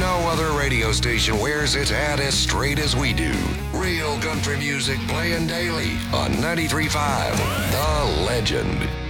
No other radio station wears its hat as straight as we do. Real country music playing daily on 93.5 The Legend.